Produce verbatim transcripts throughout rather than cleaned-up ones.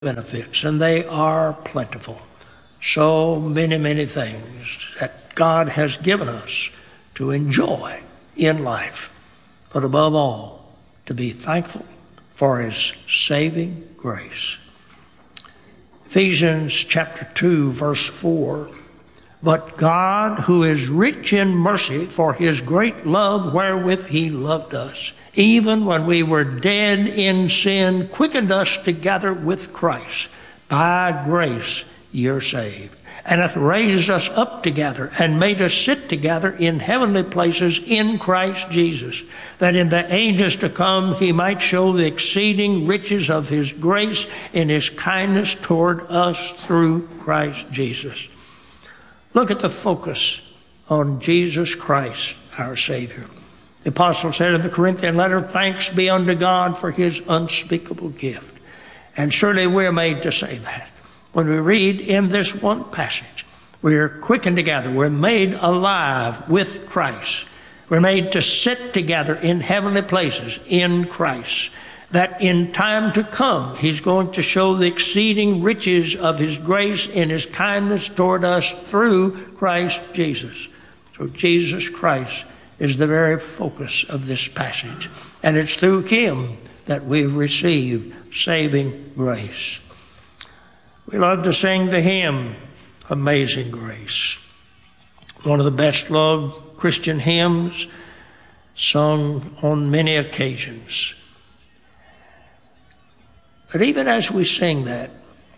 benefits, and they are plentiful. So many, many things that God has given us to enjoy in life, but above all, to be thankful for His saving grace. Ephesians chapter two, verse four, "But God, who is rich in mercy, for His great love wherewith He loved us, even when we were dead in sin, quickened us together with Christ. By grace ye are saved, and hath raised us up together, and made us sit together in heavenly places in Christ Jesus, that in the ages to come He might show the exceeding riches of His grace in His kindness toward us through Christ Jesus." Look at the focus on Jesus Christ, our Savior. The apostle said in the Corinthian letter, "Thanks be unto God for His unspeakable gift." And surely we're made to say that. When we read in this one passage, we're quickened together, we're made alive with Christ. We're made to sit together in heavenly places in Christ, that in time to come He's going to show the exceeding riches of His grace in His kindness toward us through Christ Jesus. So Jesus Christ is the very focus of this passage, and it's through Him that we've received saving grace. We love to sing the hymn, "Amazing Grace," one of the best loved Christian hymns, sung on many occasions. But even as we sing that,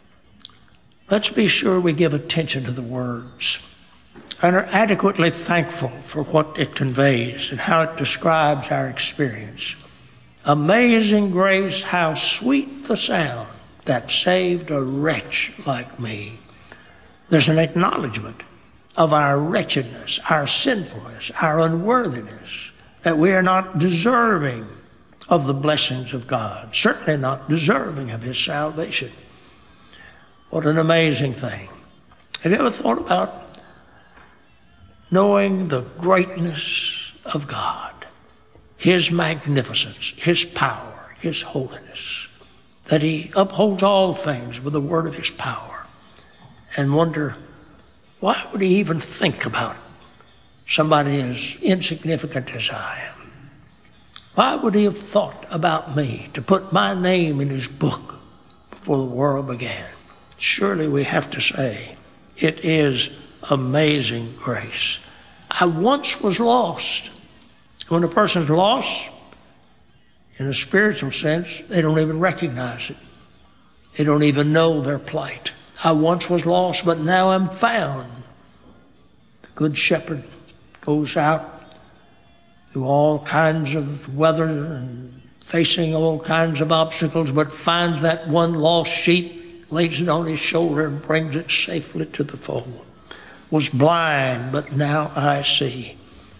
let's be sure we give attention to the words and are adequately thankful for what it conveys and how it describes our experience. Amazing grace, how sweet the sound that saved a wretch like me. There's an acknowledgement of our wretchedness, our sinfulness, our unworthiness, that we are not deserving of the blessings of God, certainly not deserving of His salvation. What an amazing thing. Have you ever thought about knowing the greatness of God, His magnificence, His power, His holiness, that He upholds all things with the word of His power, and wonder, why would He even think about somebody as insignificant as I am? Why would He have thought about me to put my name in His book before the world began? Surely we have to say, it is amazing grace. I once was lost. When a person's lost, in a spiritual sense, they don't even recognize it. They don't even know their plight. I once was lost, but now I'm found. The Good Shepherd goes out through all kinds of weather and facing all kinds of obstacles, but finds that one lost sheep, lays it on his shoulder and brings it safely to the fold. Was blind, but now I see.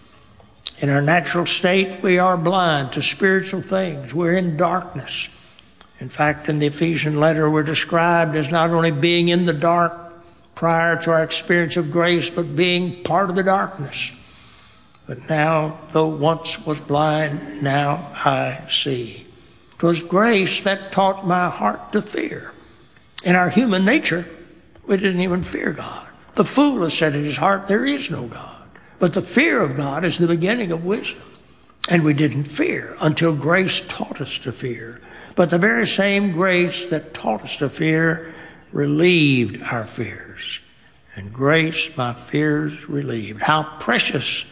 In our natural state, we are blind to spiritual things. We're in darkness. In fact, in the Ephesian letter, we're described as not only being in the dark prior to our experience of grace, but being part of the darkness. But now, though once was blind, now I see. 'Twas grace that taught my heart to fear. In our human nature, we didn't even fear God. The fool has said in his heart, there is no God. But the fear of God is the beginning of wisdom. And we didn't fear until grace taught us to fear. But the very same grace that taught us to fear relieved our fears. And grace my fears relieved. How precious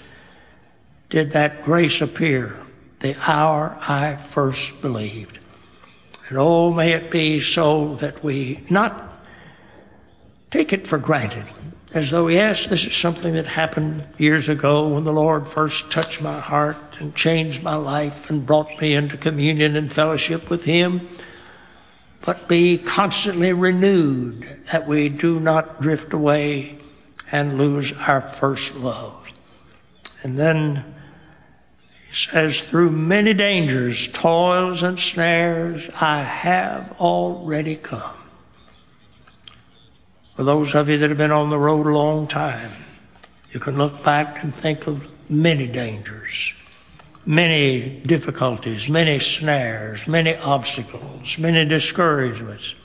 did that grace appear the hour I first believed. And oh, may it be so that we not take it for granted, as though, yes, this is something that happened years ago when the Lord first touched my heart and changed my life and brought me into communion and fellowship with Him, but be constantly renewed, that we do not drift away and lose our first love. And then He says, through many dangers, toils, and snares, I have already come. For those of you that have been on the road a long time, you can look back and think of many dangers, many difficulties, many snares, many obstacles, many discouragements.